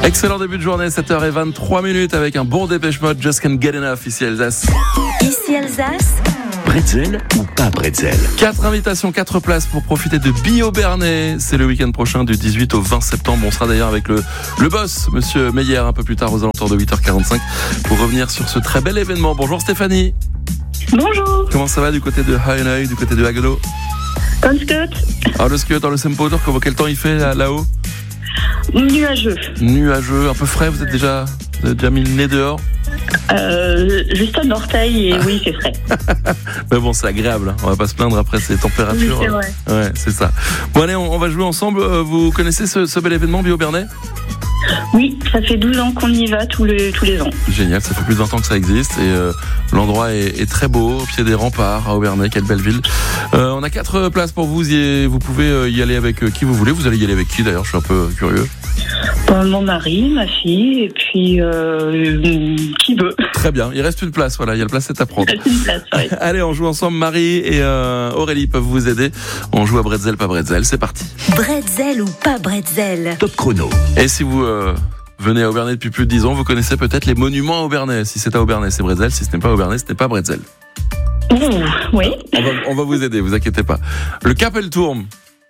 Excellent début de journée, 7h23 avec un bon Dépêche Mode, Just Can't Get Enough, ici Alsace. Ici Alsace. Bretzel ou pas bretzel? 4 invitations, 4 places pour profiter de Bio-Bernay. C'est le week-end prochain du 18 au 20 septembre. On sera d'ailleurs avec le boss, monsieur Meyer, un peu plus tard aux alentours de 8h45 pour revenir sur ce très bel événement. Bonjour Stéphanie. Bonjour. Comment ça va du côté de Hagenau, du côté de Haguenau? Comme Scott. Alors le Scott, dans le Sempoder, quel temps il fait là-haut? Nuageux. Nuageux, un peu frais, vous avez déjà mis le nez dehors? Juste un orteil et oui, c'est frais. Mais bon, c'est agréable, hein. On va pas se plaindre après ces températures. Oui, c'est vrai. Ouais, c'est ça. Bon allez, on va jouer ensemble. Vous connaissez ce bel événement Bio-Bernay? Oui, ça fait 12 ans qu'on y va tous les ans. Génial, ça fait plus de 20 ans que ça existe et l'endroit est très beau, au pied des remparts à Obernai, quelle belle ville. On a 4 places pour vous, vous pouvez y aller avec qui vous voulez. Vous allez y aller avec qui d'ailleurs? Je suis un peu curieux. Mon mari, ma fille et puis qui veut. Très bien, il reste une place, voilà, il y a la place à prendre. Il reste une place, ouais. Allez, on joue ensemble, Marie et Aurélie peuvent vous aider. On joue à Bretzel, pas Bretzel, c'est parti. Bretzel ou pas bretzel? Top chrono. Et si vous venez à Obernai depuis plus de 10 ans, vous connaissez peut-être les monuments à Obernai. Si c'est à Obernai, c'est Bretzel. Si ce n'est pas à Obernai, ce n'est pas Bretzel. Ouh, oui. On va vous aider, vous inquiétez pas. Le Capelturm.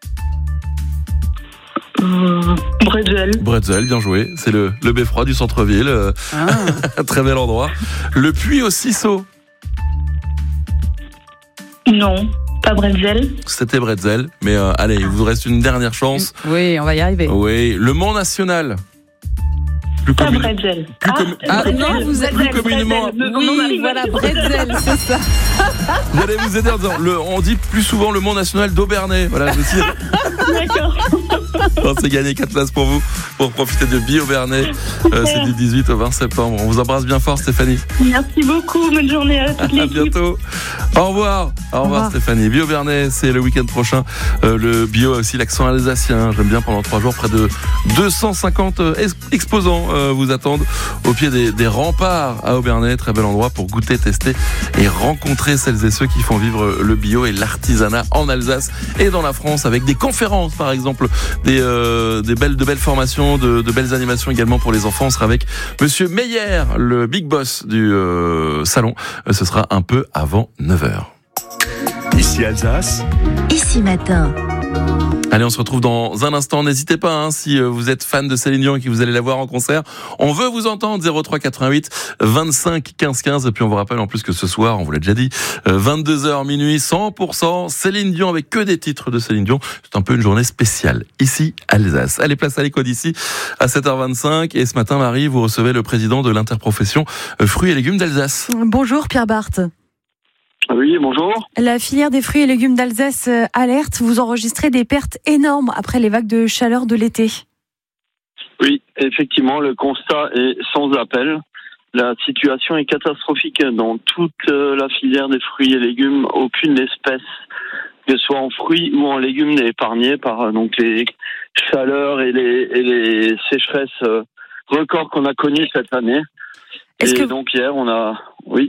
Bretzel, bien joué. C'est le beffroi du centre-ville. Très bel endroit. Le Puy au Ciseaux. Non, pas Bretzel. C'était Bretzel. Mais allez, il vous reste une dernière chance. Oui, on va y arriver. Oui, le Mont National. Pas Bretzel. Non, vous êtes plus communément. Oui, voilà, Bretzel, c'est ça. J'allais vous aider en disant, on dit plus souvent le Mont National d'Obernai. Voilà, je sais. D'accord. On s'est gagné 4 places pour vous, pour profiter de Bio-Bernay. C'est du 18 au 20 septembre. On vous embrasse bien fort, Stéphanie. Merci beaucoup. Bonne journée à toute l'équipe. À bientôt. Au revoir. Au revoir, Stéphanie. Bio-Bernay, c'est le week-end prochain. Le bio a aussi l'accent alsacien. J'aime bien, pendant 3 jours, près de 250 exposants vous attendent au pied des remparts à Obernai. Très bel endroit pour goûter, tester et rencontrer celles et ceux qui font vivre le bio et l'artisanat en Alsace et dans la France, avec des conférences par exemple, de belles formations, de belles animations également pour les enfants. On sera avec monsieur Meyer, le big boss du salon. Ce sera un peu avant 9h. Ici Alsace. Ici matin. Allez, on se retrouve dans un instant. N'hésitez pas, si vous êtes fan de Céline Dion et que vous allez la voir en concert. On veut vous entendre, 03 88 25 15 15. Et puis on vous rappelle en plus que ce soir, on vous l'a déjà dit, 22h minuit, 100% Céline Dion avec que des titres de Céline Dion. C'est un peu une journée spéciale ici, Alsace. Allez, place à l'écho d'ici à 7h25. Et ce matin, Marie, vous recevez le président de l'interprofession fruits et légumes d'Alsace. Bonjour Pierre Barthes. Oui, bonjour. La filière des fruits et légumes d'Alsace alerte. Vous enregistrez des pertes énormes après les vagues de chaleur de l'été. Oui, effectivement, le constat est sans appel. La situation est catastrophique dans toute la filière des fruits et légumes. Aucune espèce, que ce soit en fruits ou en légumes, n'est épargnée par donc les chaleurs et les sécheresses records qu'on a connus cette année. Donc hier, on a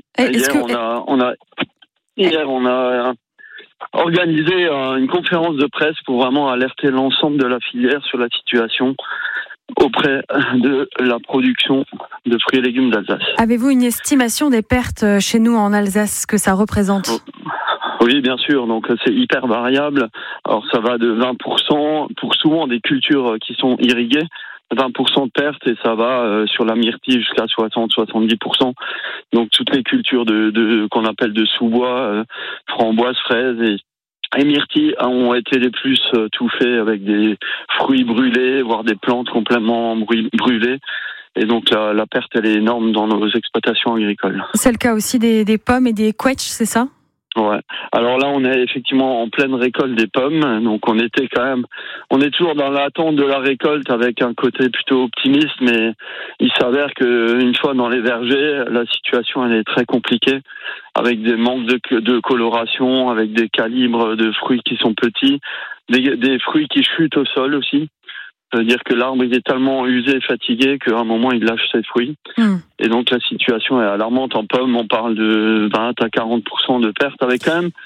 organisé une conférence de presse pour vraiment alerter l'ensemble de la filière sur la situation auprès de la production de fruits et légumes d'Alsace. Avez-vous une estimation des pertes chez nous en Alsace, que ça représente ? Oui, bien sûr. Donc c'est hyper variable. Alors ça va de 20% pour souvent des cultures qui sont irriguées. 20% de pertes et ça va sur la myrtille jusqu'à 60-70%. Donc toutes les cultures qu'on appelle de sous-bois, framboises, fraises et myrtilles ont été les plus touchées avec des fruits brûlés, voire des plantes complètement brûlées. Et donc la perte, elle est énorme dans nos exploitations agricoles. C'est le cas aussi des pommes et des quetchs, c'est ça ? Ouais. Alors là, on est effectivement en pleine récolte des pommes. Donc on est toujours dans l'attente de la récolte avec un côté plutôt optimiste, mais il s'avère qu'une fois dans les vergers, la situation elle est très compliquée, avec des manques de coloration, avec des calibres de fruits qui sont petits, des fruits qui chutent au sol aussi. C'est-à-dire que l'arbre il est tellement usé et fatigué qu'à un moment il lâche ses fruits. Et donc la situation est alarmante. En pommes, on parle de 20 à 40% de pertes, avec quand même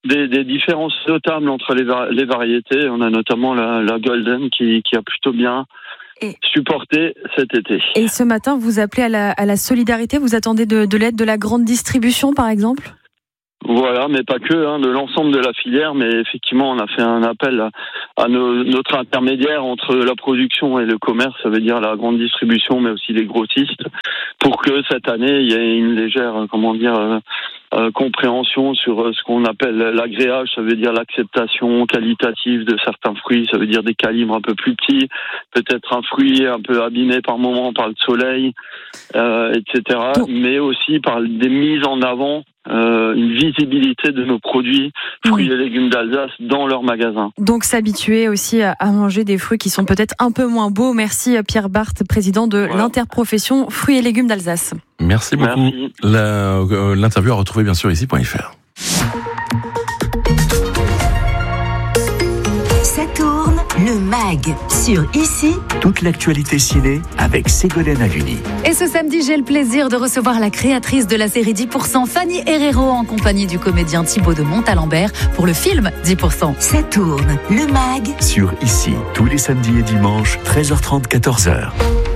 des différences notables entre les variétés. On a notamment la Golden qui a plutôt bien supporté cet été. Et ce matin, vous appelez à la solidarité. Vous attendez de l'aide de la grande distribution, par exemple ? Voilà, mais pas que, de l'ensemble de la filière. Mais effectivement, on a fait un appel à notre intermédiaire entre la production et le commerce, ça veut dire la grande distribution, mais aussi les grossistes, pour que cette année, il y ait une légère, compréhension sur ce qu'on appelle l'agréage, ça veut dire l'acceptation qualitative de certains fruits, ça veut dire des calibres un peu plus petits, peut-être un fruit un peu abîmé par moment par le soleil, etc. Mais aussi par des mises en avant, une visibilité de nos produits, fruits et légumes d'Alsace dans leurs magasins. Donc s'habituer aussi à manger des fruits qui sont peut-être un peu moins beaux. Merci Pierre Barthes, président de l'interprofession Fruits et légumes d'Alsace. Merci beaucoup. Merci. L'interview à retrouver bien sûr ici.fr. Ça tourne, le MAG sur Ici. Toute l'actualité ciné avec Ségolène Aluni. Et ce samedi, j'ai le plaisir de recevoir la créatrice de la série 10%, Fanny Herrero, en compagnie du comédien Thibaut de Montalembert pour le film 10%. Ça tourne, le MAG sur Ici, tous les samedis et dimanches, 13h30, 14h.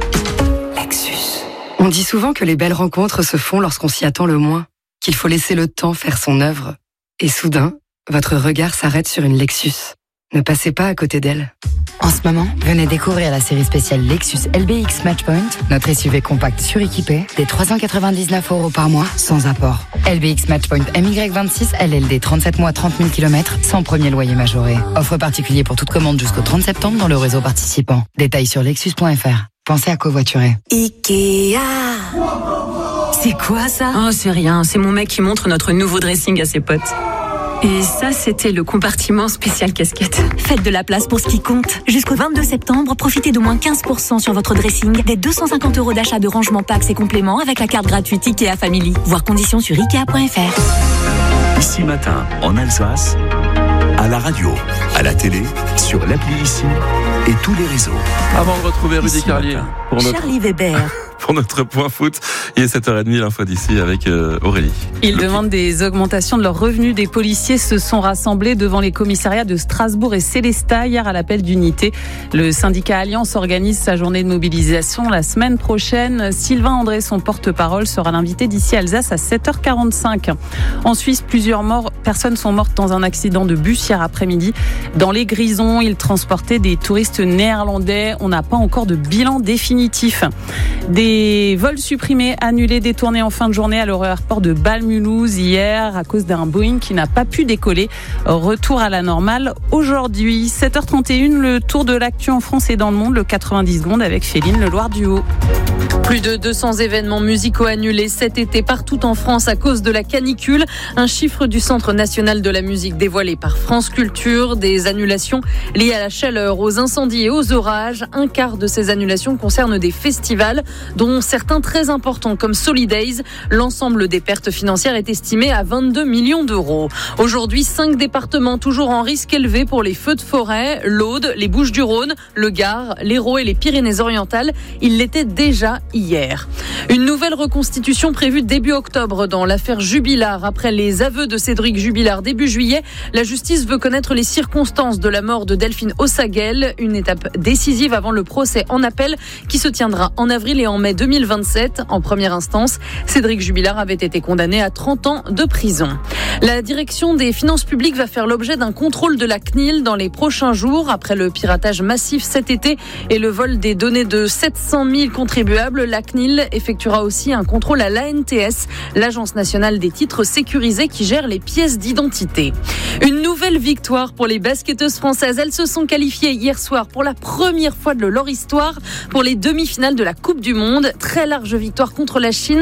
On dit souvent que les belles rencontres se font lorsqu'on s'y attend le moins, qu'il faut laisser le temps faire son œuvre. Et soudain, votre regard s'arrête sur une Lexus. Ne passez pas à côté d'elle. En ce moment, venez découvrir la série spéciale Lexus LBX Matchpoint, notre SUV compact suréquipé, des 399 € par mois, sans apport. LBX Matchpoint MY26 LLD 37 mois 30 000 km, sans premier loyer majoré. Offre particulier pour toute commande jusqu'au 30 septembre dans le réseau participant. Détails sur lexus.fr. Pensez à covoiturer. Ikea. C'est quoi ça ? Oh, c'est rien. C'est mon mec qui montre notre nouveau dressing à ses potes. Et ça, c'était le compartiment spécial casquette. Faites de la place pour ce qui compte. Jusqu'au 22 septembre, profitez d'au moins 15% sur votre dressing, des 250 € d'achat de rangement packs et compléments avec la carte gratuite Ikea Family. Voir conditions sur Ikea.fr. Ici matin, en Alsace, à la radio, à la télé, sur l'appli Ici et tous les réseaux. Avant de retrouver Rudy Carlier pour Charlie Weber. Pour notre point foot, il est 7h30, l'info d'ici avec Aurélie. Ils demandent des augmentations de leurs revenus. Des policiers se sont rassemblés devant les commissariats de Strasbourg et Sélestat hier à l'appel d'unité. Le syndicat Alliance organise sa journée de mobilisation la semaine prochaine. Sylvain André, son porte-parole, sera l'invité d'ici Alsace à 7h45. En Suisse, plusieurs personnes sont mortes dans un accident de bus hier après-midi. Dans les Grisons, ils transportaient des touristes néerlandais. On n'a pas encore de bilan définitif. Des vols supprimés, annulés, détournés en fin de journée à l'aéroport de Bâle-Mulhouse hier à cause d'un Boeing qui n'a pas pu décoller. Retour à la normale aujourd'hui. 7h31, le tour de l'actu en France et dans le monde, le 90 secondes avec Féline Leloir-Duhaut. Plus de 200 événements musicaux annulés cet été partout en France à cause de la canicule. Un chiffre du Centre national de la musique dévoilé par France Culture. Des annulations liées à la chaleur, aux incendies et aux orages. Un quart de ces annulations concernent des festivals, dont certains très importants comme Solidays. L'ensemble des pertes financières est estimé à 22 millions d'euros. Aujourd'hui, 5 départements toujours en risque élevé pour les feux de forêt. L'Aude, les Bouches-du-Rhône, le Gard, l'Hérault et les Pyrénées-Orientales. Il l'était déjà hier. Une nouvelle reconstitution prévue début octobre dans l'affaire Jubilard. Après les aveux de Cédric Jubilard début juillet, la justice veut connaître les circonstances de la mort de Delphine Ossaguel. Une étape décisive avant le procès en appel qui se tiendra en avril et en mai 2027. En première instance, Cédric Jubilard avait été condamné à 30 ans de prison. La direction des finances publiques va faire l'objet d'un contrôle de la CNIL dans les prochains jours. Après le piratage massif cet été et le vol des données de 700 000 contribuables, la CNIL effectuera aussi un contrôle à l'ANTS, l'Agence nationale des titres sécurisés qui gère les pièces d'identité. Une nouvelle victoire pour les basketteuses françaises. Elles se sont qualifiées hier soir pour la première fois de leur histoire pour les demi-finales de la Coupe du Monde. Très large victoire contre la Chine,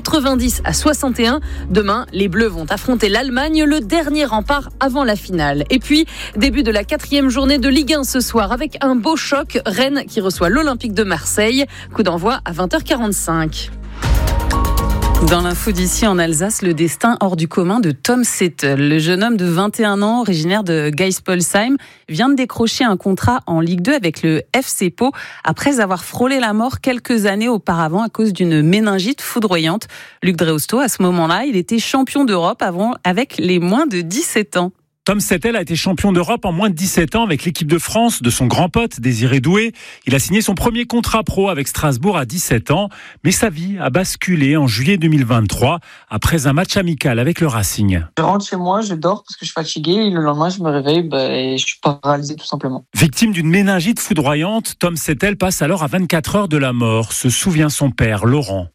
90-61. Demain, les Bleus vont affronter l'Allemagne, le dernier rempart avant la finale. Et puis, début de la 4e journée de Ligue 1 ce soir avec un beau choc. Rennes qui reçoit l'Olympique de Marseille. Coup d'envoi à 20h45. Dans l'info d'ici en Alsace, le destin hors du commun de Tom Settel. Le jeune homme de 21 ans, originaire de Geispolsheim, vient de décrocher un contrat en Ligue 2 avec le FC Pau après avoir frôlé la mort quelques années auparavant à cause d'une méningite foudroyante. Luc Dreosto, à ce moment-là, il était champion d'Europe avec les moins de 17 ans. Tom Settel a été champion d'Europe en moins de 17 ans avec l'équipe de France de son grand pote Désiré Doué. Il a signé son premier contrat pro avec Strasbourg à 17 ans. Mais sa vie a basculé en juillet 2023 après un match amical avec le Racing. Je rentre chez moi, je dors parce que je suis fatigué et le lendemain je me réveille et je suis paralysé tout simplement. Victime d'une méningite foudroyante, Tom Settel passe alors à 24 heures de la mort, se souvient son père Laurent.